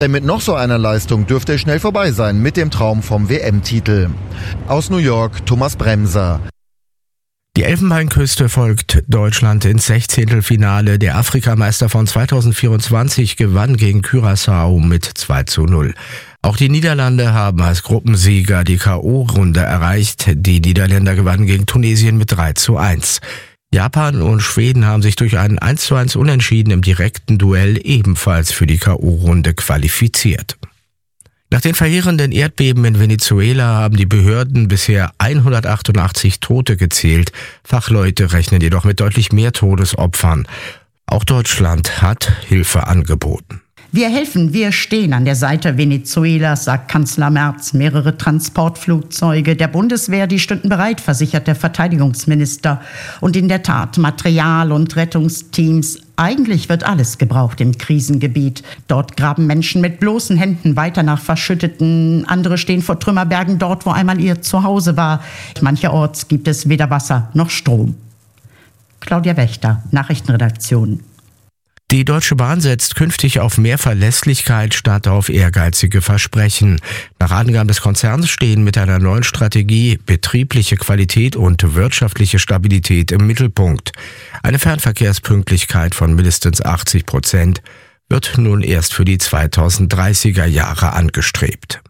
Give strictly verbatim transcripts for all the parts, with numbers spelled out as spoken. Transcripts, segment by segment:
Mit noch so einer Leistung dürfte es schnell vorbei sein mit dem Traum vom W M-Titel. Aus New York, Thomas Bremser. Die Elfenbeinküste folgt Deutschland ins Sechzehntelfinale. Der Afrikameister von zweitausendvierundzwanzig gewann gegen Curaçao mit zwei zu null. Auch die Niederlande haben als Gruppensieger die K O-Runde erreicht. Die Niederländer gewannen gegen Tunesien mit drei zu eins. Japan und Schweden haben sich durch einen eins zu eins Unentschieden im direkten Duell ebenfalls für die K O-Runde qualifiziert. Nach den verheerenden Erdbeben in Venezuela haben die Behörden bisher hundertachtundachtzig Tote gezählt. Fachleute rechnen jedoch mit deutlich mehr Todesopfern. Auch Deutschland hat Hilfe angeboten. Wir helfen, wir stehen an der Seite Venezuelas, sagt Kanzler Merz. Mehrere Transportflugzeuge der Bundeswehr, die stünden bereit, versichert der Verteidigungsminister. Und in der Tat, Material und Rettungsteams. Eigentlich wird alles gebraucht im Krisengebiet. Dort graben Menschen mit bloßen Händen weiter nach Verschütteten. Andere stehen vor Trümmerbergen dort, wo einmal ihr Zuhause war. Mancherorts gibt es weder Wasser noch Strom. Claudia Wächter, Nachrichtenredaktion. Die Deutsche Bahn setzt künftig auf mehr Verlässlichkeit statt auf ehrgeizige Versprechen. Nach Angaben des Konzerns stehen mit einer neuen Strategie betriebliche Qualität und wirtschaftliche Stabilität im Mittelpunkt. Eine Fernverkehrspünktlichkeit von mindestens achtzig Prozent wird nun erst für die zweitausenddreißiger Jahre angestrebt.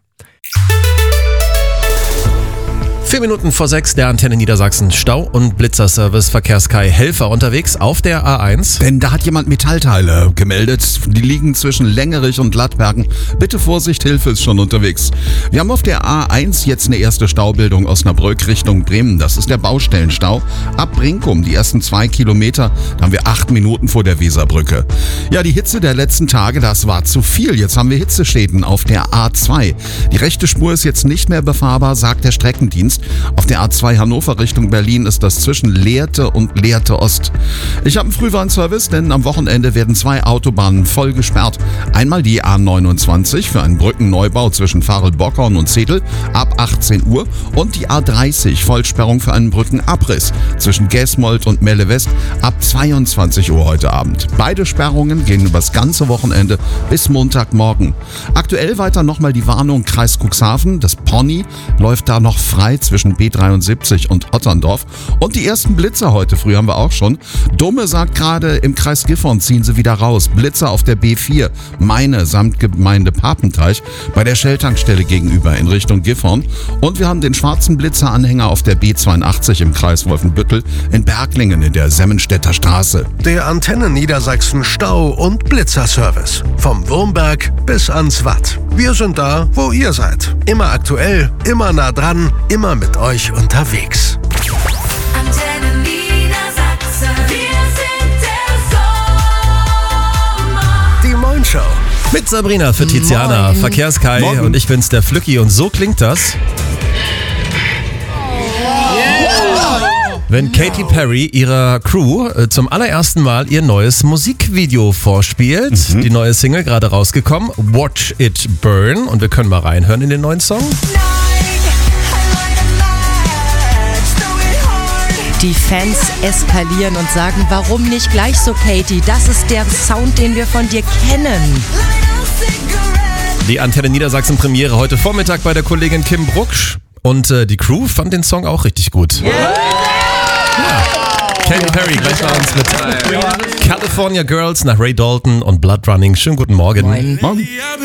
Vier Minuten vor sechs, der Antenne Niedersachsen Stau- und Blitzerservice Verkehrskai Helfer unterwegs auf der A eins. Denn da hat jemand Metallteile gemeldet. Die liegen zwischen Längerich und Lattbergen. Bitte Vorsicht, Hilfe ist schon unterwegs. Wir haben auf der A eins jetzt eine erste Staubildung Osnabrück Richtung Bremen. Das ist der Baustellenstau. Ab Brinkum, die ersten zwei Kilometer, da haben wir acht Minuten vor der Weserbrücke. Ja, die Hitze der letzten Tage, das war zu viel. Jetzt haben wir Hitzeschäden auf der A zwei. Die rechte Spur ist jetzt nicht mehr befahrbar, sagt der Streckendienst. Auf der A zwei Hannover Richtung Berlin ist das zwischen Lehrte und Lehrte Ost. Ich habe einen Frühwarnservice, denn am Wochenende werden zwei Autobahnen voll gesperrt. Einmal die A neunundzwanzig für einen Brückenneubau zwischen Farel-Bockhorn und Zedel ab achtzehn Uhr und die A dreißig Vollsperrung für einen Brückenabriss zwischen Gesmold und Melle West ab zweiundzwanzig Uhr heute Abend. Beide Sperrungen gehen übers ganze Wochenende bis Montagmorgen. Aktuell weiter nochmal die Warnung Kreis Cuxhaven. Das Pony läuft da noch frei zwischen B dreiundsiebzig und Otterndorf. Und die ersten Blitzer heute früh haben wir auch schon. Dumme sagt gerade, im Kreis Gifhorn ziehen sie wieder raus. Blitzer auf der B vier, Meine samt Gemeinde Papenteich, bei der Shell-Tankstelle gegenüber in Richtung Gifhorn. Und wir haben den schwarzen Blitzeranhänger auf der B zweiundachtzig im Kreis Wolfenbüttel in Berglingen in der Semmenstädter Straße. Der Antenne Niedersachsen Stau- und Blitzerservice. Vom Wurmberg bis ans Watt. Wir sind da, wo ihr seid. Immer aktuell, immer nah dran, immer mit euch unterwegs. Antenne Niedersachsen, wir sind der Sommer. Die Moin Show. Mit Sabrina für Tiziana, Moin. Verkehrskai Morgen. und ich bin's, der Flücki. Und so klingt das, wenn Katy Perry ihrer Crew äh, zum allerersten Mal ihr neues Musikvideo vorspielt. Mhm. Die neue Single gerade rausgekommen, Watch It Burn. Und wir können mal reinhören in den neuen Song. Die Fans eskalieren und sagen, warum nicht gleich so, Katy? Das ist der Sound, den wir von dir kennen. Die Antenne Niedersachsen Premiere heute Vormittag bei der Kollegin Kim Brucksch. Und äh, die Crew fand den Song auch richtig gut. Yeah. Ja. Katy Perry gleich bei uns mit California Girls nach Ray Dalton und Blood Running. Schönen guten Morgen. Morgen.